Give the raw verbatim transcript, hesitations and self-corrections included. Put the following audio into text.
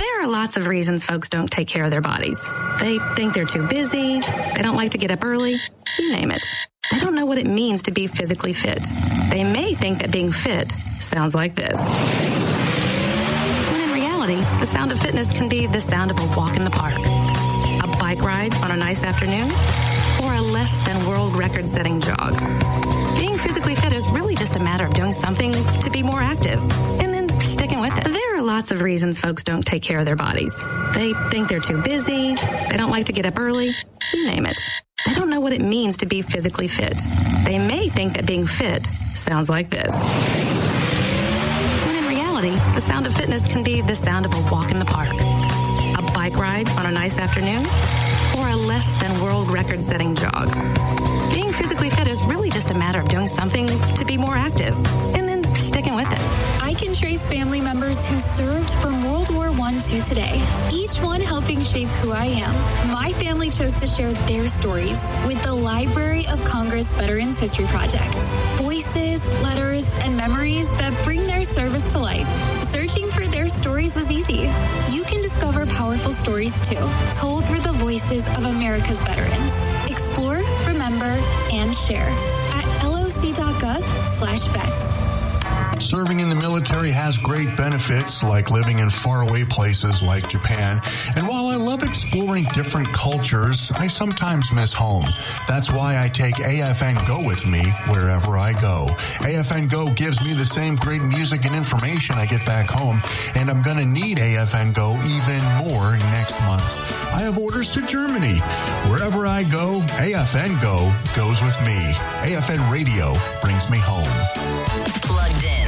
There are lots of reasons folks don't take care of their bodies. They think they're too busy, they don't like to get up early, you name it. They don't know what it means to be physically fit. They may think that being fit sounds like this. When in reality, the sound of fitness can be the sound of a walk in the park, a bike ride on a nice afternoon, or a less than world record-setting jog. Being physically fit is really just a matter of doing something to be more active and then sticking with it. There are lots of reasons folks don't take care of their bodies. They think they're too busy, they don't like to get up early, you name it. They don't know what it means to be physically fit. They may think that being fit sounds like this. When in reality, the sound of fitness can be the sound of a walk in the park, a bike ride on a nice afternoon, or a less than world record-setting jog. Being physically fit is really just a matter of doing something to be more active and then sticking with it. I can trace family members who served from World War One to today, each one helping shape who I am. My family chose to share their stories with the Library of Congress Veterans History Project. Voices, letters, and memories that bring their service to life. Searching for their stories was easy. You can discover powerful stories too, told through the voices of America's veterans. Explore, remember, and share at loc.gov slash vets. Serving in the military has great benefits, like living in faraway places like Japan. And while I love exploring different cultures, I sometimes miss home. That's why I take A F N Go with me wherever I go. A F N Go gives me the same great music and information I get back home, and I'm going to need A F N Go even more next month. I have orders to Germany. Wherever I go, A F N Go goes with me. A F N Radio brings me home. Plugged in.